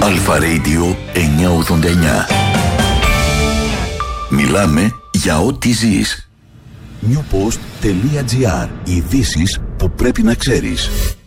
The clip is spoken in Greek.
Αλφα Radio 989. Μιλάμε για ό,τι ζεις. Newpost.gr. Ειδήσεις που πρέπει να ξέρεις.